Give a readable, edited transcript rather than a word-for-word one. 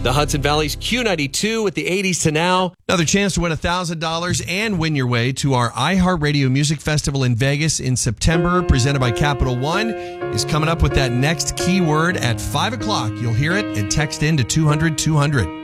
The Hudson Valley's Q92 with the 80s to now. Another chance to win $1,000 and win your way to our iHeartRadio Music Festival in Vegas in September, presented by Capital One, is coming up with that next keyword at 5 o'clock. You'll hear it and text in to 200-200.